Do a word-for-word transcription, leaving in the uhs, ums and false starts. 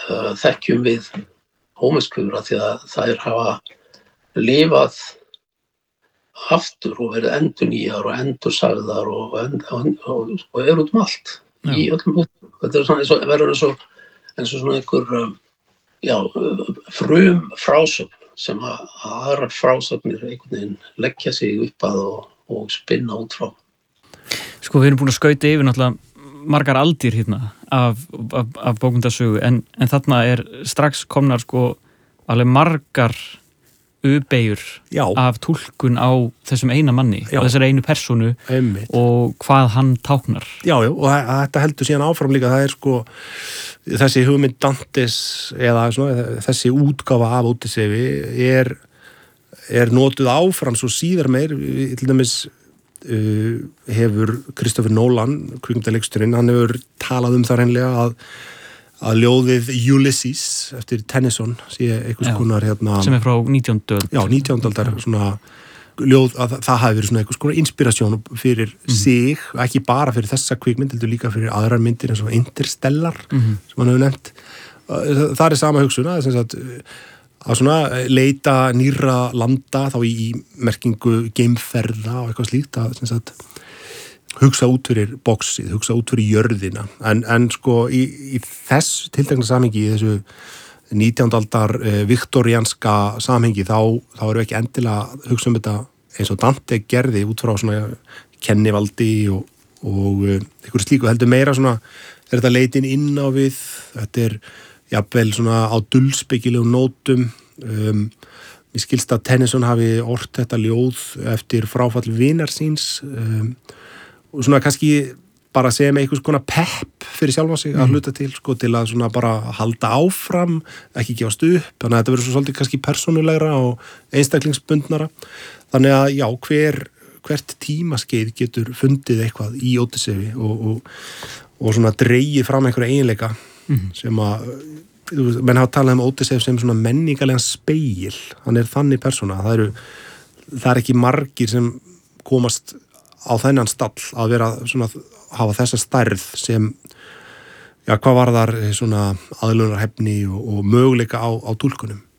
uh, þekkjum við hómeskjur af því að þær hafa lifað aftur og verið endurnýjar og endursagðar og, og, og, og er út um allt Já. Í öllum hútum. Þetta er svona eins og verður eins og eins og svona einhver um, já, frum frásögn sem að aðrar frásögnir einhvern veginn leggja sig upp að og, og spinna út frá. Sko við erum búin að skauta yfir náttúrulega margar aldir hérna af, af, af bókmenntasögu en, en þarna er strax komnar sko alveg margar U-beygjur af túlkun á þessum eina manni já. Og þessari einu persónu Einmitt. Og hvað hann táknar. Já, já, og þetta heldur síðan áfram líka, það er sko þessi hugmynd Dantes eða svona, þessi útgáfa af Ódyssefi er, er notuð áfram svo síðar meir, til dæmis uh, hefur Christopher Nolan, kvikmyndaleikstjórinn, hann hefur talað um það reynlega að að ljóðið Ulysses eftir Tennyson sé einhvers konar hérna sem er frá nítjándu öld já, nítjándu aldar svona ljóð að það hafi verið svona einhvers konar inspirasjón fyrir mm-hmm. sig, ekki bara fyrir þessa kvikmynd heldur líka fyrir aðrar myndir eins og Interstellar mm-hmm. sem hann hefur nefnt það er sama hugsun að, að, að svona leita nýrra landa þá í, í merkingu geimferða og eitthvað slíkt að, að hugsa út fyrir boxið, hugsa út fyrir jörðina en, en sko í, í þess tiltekna samhengi, í þessu nítjándu aldar eh, viktorianska samhengi, þá, þá erum við ekki endilega hugsa um þetta eins og Dante gerði út frá svona kennivaldi og, og eh, einhverju slíku heldur meira svona, er þetta leitin inn á við, þetta er jafnvel svona á dulspekilegum nótum um, ég skilst að Tennyson hafi ort þetta ljóð eftir fráfall vinar síns um, og svona kannski bara segja með einhvers konar pepp fyrir sjálfa sig að hluta til, sko, til að svona bara halda áfram, ekki gefast upp, þannig að þetta verður svo svolítið kannski persónulegra og einstaklingsbundnara. Þannig að já, hver, hvert tímaskeið getur fundið eitthvað í Ódyssefi og, og, og svona dregið fram einhverja eiginleika mm-hmm. sem að, menn hafa talað um Ódyssef sem svona menningarlegan spegil, hann er þannig persóna, það eru, það er ekki margir sem komast á þennan stall að vera svona hafa þessa stærð sem já, hvað var þar svona aðlunarhefni og, og möguleika á, á túlkunum.